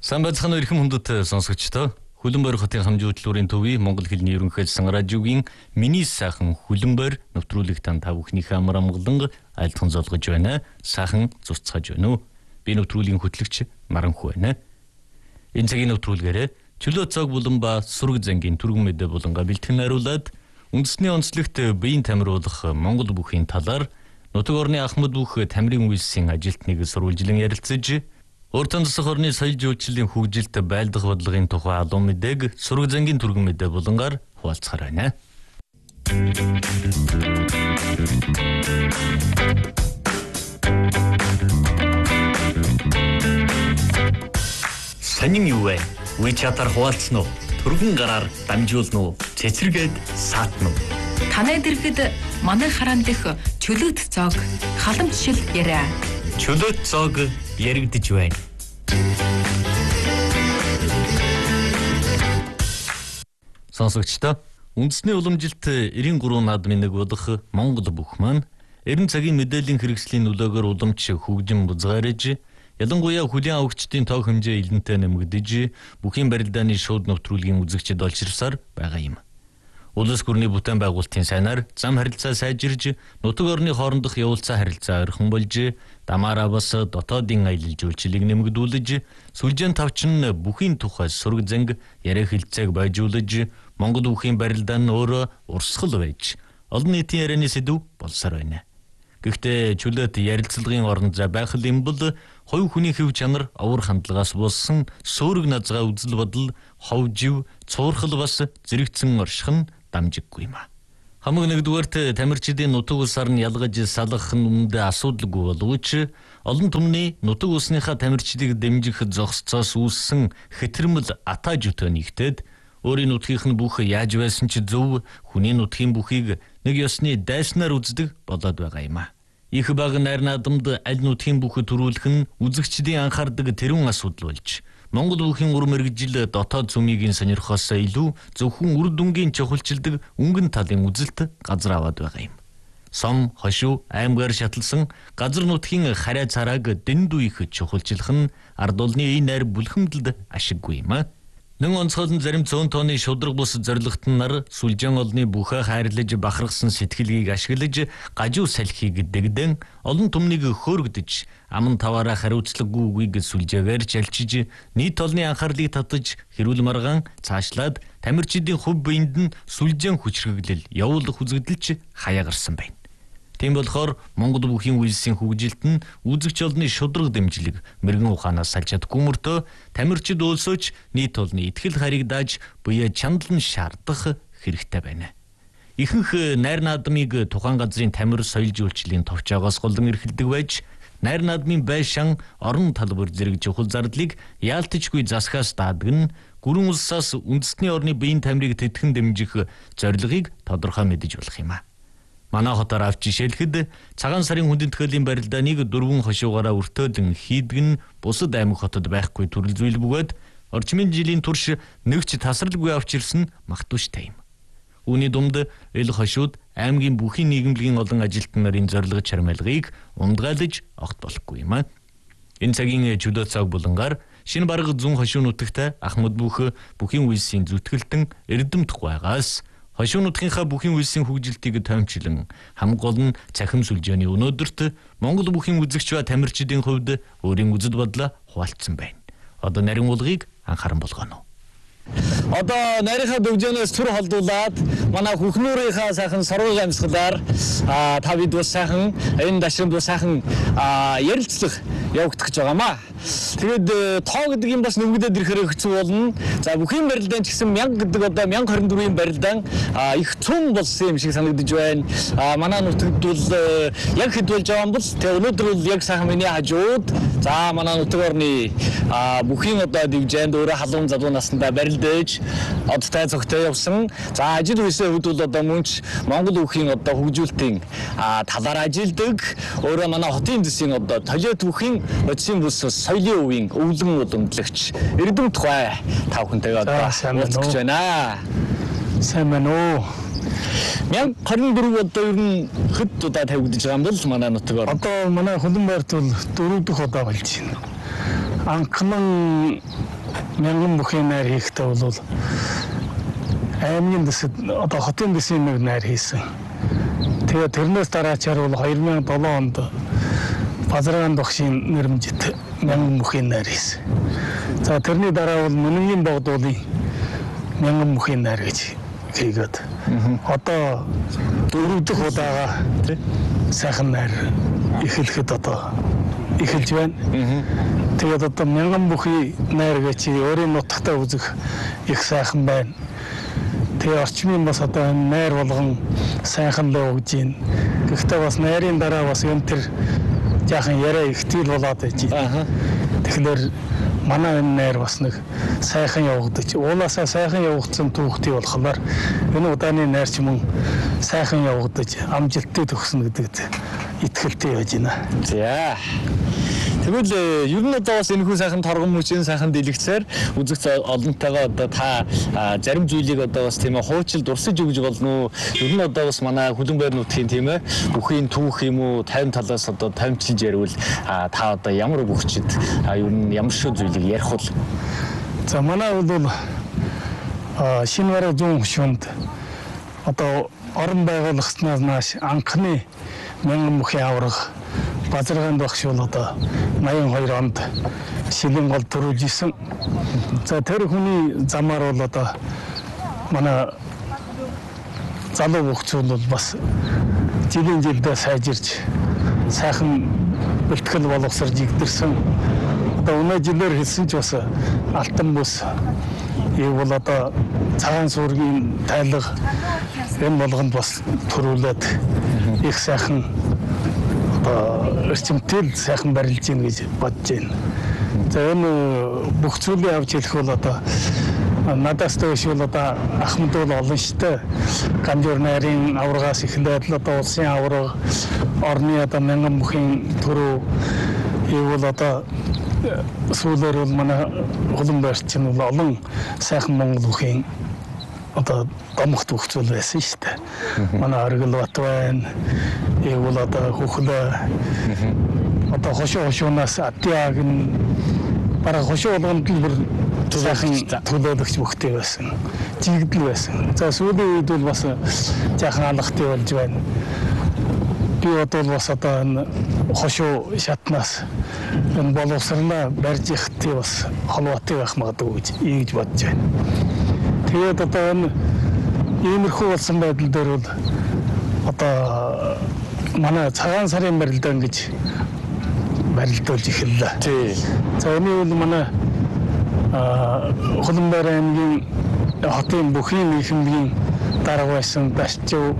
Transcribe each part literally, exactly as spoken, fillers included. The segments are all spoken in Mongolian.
Сайн байцгаана уу эрхэм хүндэт сонсогчдоо. Хүлэмбойр хотын хамжуудлуурын төвийн Монгол хэлний ерөнхий хэлсэн радиогийн миний сайхан Хүлэмбойр нэвтрүүлэг тань та бүхнийхээ амар амгалан айлтхан золгож байна. Сайхан цуцгааж байна уу? Би нэвтрүүлгийн хөтлөгч Маранху байна. Энэ цагийн нэвтрүүлгээрээ чөлөө цог булан ба сүрэг зангийн түргэн мэдээ буланга бэлтгэн хариулаад үндэсний онцлогт биеийн тамируулах Монгол бүхийн талаар нутаг орны Ахмад бүх тамирын үйлсийн ажилтныг сурвалжлан ярилцаж Уртан засаг орны соёл жуулчлалын хөгжилд байлдах бодлогын тухай алуун мэдээг сүрэг зангийн түргэн мэдээ булангаар хуваалцахаар байна. Санин юу вэ? WeChat-аар хуваалцсан уу? Түргэн гараар дамжуулна уу? Цэцэргээд саатна уу? Танайд ирэхэд манай хараан дэх чөлөөт цог халамжшил яриа. Чөлөөт цог яригдж байна. Сонсогчдоо, үндэсний уламжилт эрийн гурван наадмын нэг болох Монгол бүх маань эрен цагийн мэдээллийн хэрэгслийн нөлөөгөөр уламж хөгжин бузгаарж, ялангуяа хүлийн авагчдын тоо хэмжээ илэнтэй нэмэгдэж, бүхийн барилдааны шууд нэвтрүүлгийн үзэгчид олширсаар байгаа юм. Улс гүрний бүтээн байгуулалтын сайнаар зам харилцаа сайжирж, нутаг орны хоорондох явуулцаа харилцаа ойрхон болж, дамаараа бас дотоодын аялал жуулчлалыг нэмэгдүүлж, сүлжээн тавчин бүхийн тухай сүрэг занг яриа хэлцээг байжуулж, Монгол бүхийн барилдаа нь өөрөө урсгал байж, олон нийтийн ярианы сэдв болсоор байна. Гэхдээ чөлөөт ярилцлагын оронд за байх юм бол хувь хүний хэв чанар авар хандлагаас болсон сөөрөг назгаа үзэл бодол, хов жив, цуурхал бас зэрэгцэн орших нь дамжиггүй юм а. Хамаг нэгдүгээрт тамирчдын нутаг усаар нь ялгаж салгах нь үүндээ асуудалгүй боловч олон түмний нутаг усныхаа тамирчдыг дэмжих зогсцоос үүссэн хэтэрмэл атаа жүтөө нэгтээд өөрийн нутгийнх нь бүх яаж байсан ч зөв хүний нутгийн бүхийг нэг ёсны дайснаар үздэг болоод байгаа юм а. Их баг найр наадамд аль нутгийн бүхэ төрүүлэх нь үзэгчдийн анхаардаг тэрүүн асуудал болж Монгол бүхийн ур мэргэжил дотоод цөмийн сонирхосоо илүү зөвхөн үр дүнгийн чухалчилдаг өнгөн талын үзэлт газар аваад байгаа юм. Сом, хошуу, аймгаар шаталсан газар нутгийн харай царааг дэндүү их чухалчлах нь ард олны ий найр бүлхэмдэлд ашиггүй юм а. Нэн онцгойлон зарим цөөн тооны шудраг бус зорилготон нар сүлжээн олны бүхэ хайрлаж бахархсан сэтгэлгийг ашиглаж гажуу салхийг дэгдэн олон түмнийг хөөргөдөж аман таваараа хариуцлагагүй үгийг сүлжээгээр чалчиж нийт олны анхаарлыг татаж хэрүүл маргаан цаашлаад тамирчдын хувь биед нь сүлжээн хүчрхийлэл явуулах үзэгдэлч хаяагарсан байна. Тийм болохоор Монгол бүхийн үйлсийн хөгжилт нь үзэгч олны шудраг дэмжлэг мэрэгэн ухаанаас салж чадахгүй мөртөө тамирчид өлсөж нийт олны итгэл хайрыг дааж буяа чандлан шаардах хэрэгтэй байна. Ихэнх найр наадмыг тухайн газрын тамир соёл жуулчлалын товчоогоос голон эрхэлдэг байж найр наадмын байшин орон талбар зэрэг чухал зардлыг яалтчгүй засгаас даадаг нь гүрэн улсаас үндэсний орны биеийн тамирыг тэтгэн дэмжих зорилгыг тодорхой мэдэж болох юм а. Манай хотоор авч жишээлхэд цагаан сарын хүндэт хуулийн барилдааныг дөрвөн хошуугаараа өртөөлөн хийдэг нь бусад аймаг хотод байхгүй төрөл зүйл бөгөөд орчмын жилийн турш нэгч тасралгүй авч ирсэн магтууштай юм. Үүний дунд эл хошууд аймгийн бүхий нийгэмлэгийн олон ажилтан нарын зорилго чармайлгыг ундгаалж огт болохгүй юм а. Энэ цагийн чөлөө цаг булангаар шинэ бараг зүүн хошуу нутагт Ахмад бүх бүхийн үйлсийн зүтгэлтэн эрдэмтэх байгаас хошуу нутгийнхаа бүхийн үйлсийн хөгжилтийг тоомчлон хам гол нь цахим сүлжээний өнөөдөрт Монгол бүхийн үзэгч ба тамирчдын хувьд өөрийн үзэл бодлоо хуваалцсан байна. Одоо нарийн уулгыг анхааран болгоно. Одоо нарийнхаа дөвжөнөөс түр холдуулаад манай Хөхнүүрийнхаа сайхан сургууль амьсгалаар та бид бас сайхан энэ дашрамд бас сайхан ярилцлага явагдах гэж байгаамаа. Тэгээд тоо гэдэг юм бас нэмэгдээд ирэхээр хэцүү болно. За бүхийн барилдаан ч гэсэн мянга гэдэг одоо мянга хорин дөрвийн барилдаан их цөм болсон юм шиг санагдаж байна. Манай нутагд бол яг хэд болж байгаа юм бол тэгээд өнөөдөр бол яг сайхан миний хажууд за манай нутаг орны бүхийн одоо дивжээнд өөрөө халуун залуу наснда барилдаж одтой цогтой явсан. За ажил үйлсээ хувьд бол одоо мөнч Монгол бүхийн одоо хөгжүүлэлтийн талаар ажилдаг. Өөрөө манай хотын дэсийн одоо толиот бүхийн өчсөн бүс соёлын үеийн өвлөн удамдлагч эрдэм тухай та бүхэнтэйгээ одоо уулзах байна. Сайн байна уу? Мяг хорин дөрөв одоо ер нь хэд удаа тавигдаж байгаа юм бол манай нутгаар. Одоо манай Хүлэмбайрт бол дөрөв дэх удаа болж байна. анхны мянган бүхэн найр хийхдээ бол аймгийн дэсэд одоо хотын дэсийн нэг найр хийсэн. Тэгээ тэрнээс дараачаар бол хоёр мянган долоо онд Базаргаан багшийн нэрмжит мянган бүхэн найр хийсэн. За тэрний дараа бол Мөнгийн богдуулын мянган бүхэн найр гэж хийгээд одоо дөрөв дэх удаага сайхан найр эхлэхэд одоо эхэлж байна. Тэгээд одоо мянган бүхий найр гэж өөрийн нутагтаа үзэх их сайхан байна. Тэгээ орчмын бас одоо найр болгон сайхан л өгж байна. Гэхдээ бас найрын дараа бас юм тэр жаахан яриа ихтэл болоод байж байна. Тэгэхээр манай энэ найр бас нэг сайхан явагдаж, уулаасаа сайхан явагдсан түүхтэй болохоор энэ удааны найрч мөн сайхан явагдаж, амжилттай төгснө гэдэгт итгэлтэй байж байна. За. Тэгвэл ер нь одоо бас энэ хүн сайхан торгон мөчийн сайхан дэлгэцээр үзэгч олонтойгоо одоо та зарим зүйлийг одоо бас тийм ээ хуучил дурсаж өгж болно уу? Ер нь одоо бас манай Хүлэнбайр нутгийн тийм ээ бүхийн түүх юм уу тайван талаас одоо таймчилж ярил та одоо ямар өгчд ер нь ямар шүү зүйлийг ярих бол. За манай бол Шинвараа зүүн хөшөөнд одоо орон байгууллагчнаас нааш анхны мянган бүхий аврах Базаргаан багш бол одоо найман хоёр онд шилэн гол төрүүлж исэн. За тэр хүний замаар бол одоо манай залуу хөгцөл бол бас жилийн жилдээ сайжирч сайхан бэлтгэл боловсрж игдэрсэн. Одоо өнөө жилээр хэлсэн ч бас алтан бүс ийм бол одоо цагаан суургийн тайлга энэ болгонд бас төрүүлээд их сайхан эрчимтэй сайхан барилж ийн гэж бодож байна. За энэ бүх зүйлийг авч хэлэх бол одоо надаас дэвш бол одоо Ахмад бол олон штэй Ганжуур найрын аврагаас эхлээд л одоо улсын авраг, орны одоо мянган бүхийн төрөө ийм бол одоо сүүлээр бол манай Хүлэнбайрт чинь бол олон сайхан Монгол бүхийн одоо домогт хөгцөл байсан шүү дээ. Манай Оргил бат байна. Ийм бол одоо хөхлөө одоо хошоо хошоонаас атиаг нь бараг хошоо болгонд л бүр сайхан төлөөлөгч мөхтэй байсан. Жигдэл байсан. За сүүлийн үед бол бас жаахан алгахтай болж байна. Би одоо бас одоо энэ хошоо шатнаас энэ боловсрнаа барьж ихтэй бас холбоотой байх магадгүй гэж ийгж бодож байна. Тэгээд одоо энэ иймэрхүү болсон байдал дээр бол одоо манай цагаан сарын барилдаан гэж барилдуулж эхэллээ. Тий. За энэ бол манай Хүлэнбайр аймгийн хотын бүхийн нийгмийн дарга байсан Дашчив,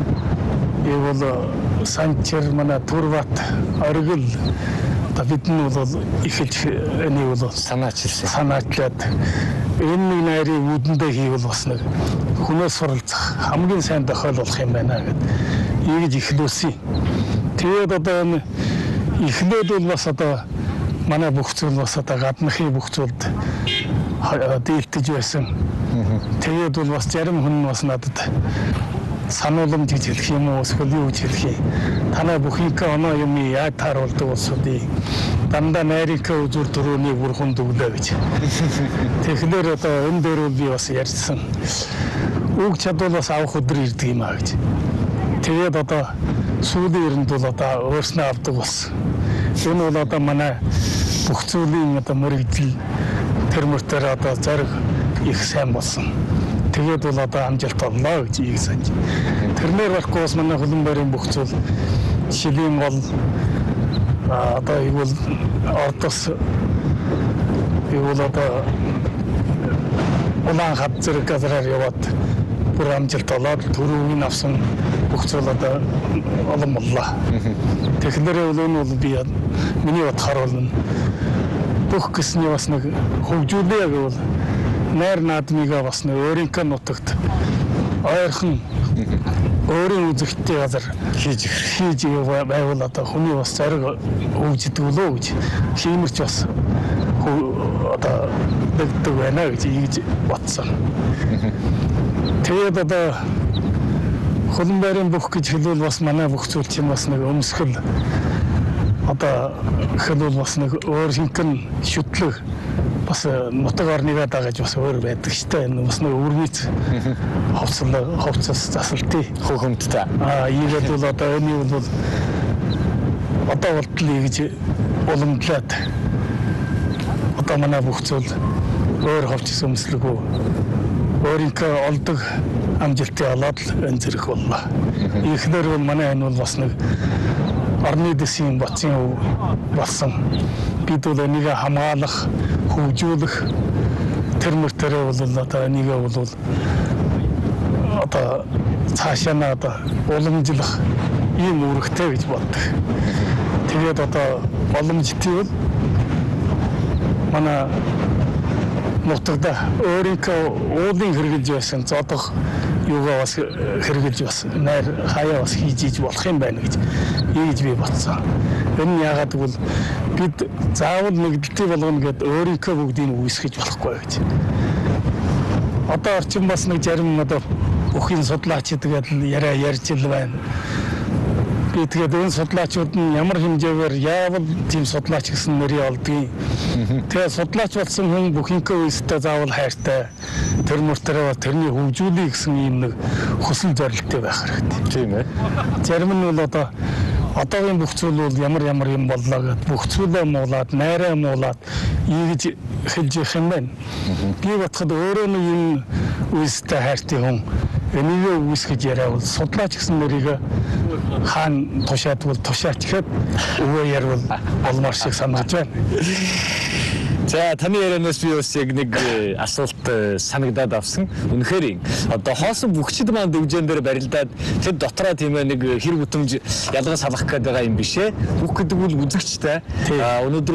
ඒ бол Санчир, манай Турбат, Оргил одоо бидний бол эхэлж энийг бол санаачилсан. Санаачлаад энэ нэг найрыг үүдэндээ хийвэл бас нэг хүнээс суралцах хамгийн сайн тохиол болох юм байна гэд ийгж ихлүүлсэн. Тэгээд одоо эхлээд бол бас одоо манай бүх зүйл бас одоо гадныхын бүх зүйлд дийлтэж байсан. Тэгээд бол бас зарим хүн бас надад санууламж гэж хэлэх юм уу эсвэл юу гэж хэлэх юм. Танай бүхийдээ оноо юм яаж тааруулдаг болсоодий. Дандаа найрынхаа үзүүр төрөөний бүрхэн дүглээ гэж. Тэгэхээр одоо энэ дээр би бас ярьсан. Үг чадвал бас авах өдөр ирдэг юм аа гэж. Тэгээд одоо сүүлийн эрэнд бол одоо өөрснөө авдаг болсон. Энэ бол одоо манай бүх зүйлийн одоо мөрөгдөл тэр мөртөө одоо зориг их сайн болсон. Тэгээд бол одоо амжилт олноо гэж ийг санаж. Тэрнэр байхгүй бас манай Хүлэнбайрын бүх зүйл шилийн гол одоо игэл ордос игэл одоо улаан хад зэрэг газараар яваад бүр амжилт олоод төрөвийн авсан бүх зүйл одоо олон боллоо. Тэгэхээр энэ бол би миний бодохоор бол бүх гэсний бас нэг хөгжүүлээ гэвэл найр наадмыгаа бас нэг өөрийнхөө нутагт ойрхон өөрийн үзэгдэлтэй газар хийж хийж байвал одоо хүний бас зориг хөгждөг лөө гэж хиймэрч бас одоо дэгдэг байна гэж ийж бодсон. Тэгээд одоо Хүлэнбайрын бүх гэж хэлвэл бас манай бүх зүйл чинь бас нэг өмсгөл одоо хэл бол бас нэг өөр хинхэн шүтлэг бас нутаг орныгаа дагаж бас өөр байдаг штэ. Энэ бас нэг өвөрмөц ховцлог ховцос засалтыг Хөхөмттэй. аа ийгээд бол одоо энэ бол одоо болтлыг гэж уламжлаад одоо манай бүх зүйл өөр ховчс өмслөгөө өөрийнхөө олдог амжилтыг олоод л энэ зэрэг боллоо. Ихнэр бол манай энэ бол бас нэг орны дэсийн боцын өв болсон. Бид бол энийг хамгаалах, хөгжүүлэх тэр мөртөө бол одоо энийг бол одоо цаашаа нь одоо уламжлах ийм үүрэгтэй гэж боддог. Тэгээд одоо уламжтыг бол манай нутагда өөрийнхөө уулын хэрэгжилж байсан зодох юугаа бас хэрэгжилж бас найр хаяа бас хийж иж болох юм байна гэж ийж би бодсон. Энэ нь яагаад гэвэл бид заавал нэгдэлтий болгоно гэдээ өөрийнхөө бүгдийг үүсгэж болохгүй гэж. Одоо орчин бас нэг зарим одоо бүхний судлаач гэдэг яриа ярьж ил байна. Би тэгээд энэ судлаачид нь ямар хэмжээгээр яавал тийм судлаач гэсэн нэрийг олдгийг. Тэгээд судлаач болсон хүн бүхнийхээ үстэй заавал хайртай. Тэр мөртөө тэрний хөгжүүлэх гэсэн юм нэг хүсэл зорилттой байх хэрэгтэй. Тийм ээ. Зарим нь бол одоо одоогийн бүх зүйл бол ямар ямар юм боллоо гэд бүх зүйлээ муулаад, найраа муулаад ийгэж хэлж явах юм байна. Би бодоход өөрөө нэг юм үстэй хайртай хүн энийг үүсгэж яриавал судлаач гэсэн нэрийг хаан тушаад бол тушаач гэхэд өвөө ярвал болмоор шиг санагдаж байна. За таны ярианаас би бас яг нэг асуулт санагдаад авсан. Үнэхээр одоо хоосон бүгчд маань дөвжэн дээр барилдаад тэр дотроо тийм ээ нэг хэр бүтэмж ялгаж салгах гээд байгаа юм биш ээ. Бүх гэдэг бол үзэгчтэй. Өнөөдөр